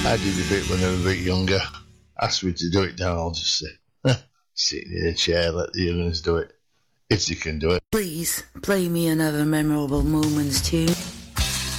I did a bit when I was a bit younger. Ask me to do it now, I'll just say, sitting in a chair, let the young'uns do it. If they can do it. Please play me another Memorable Moments tune.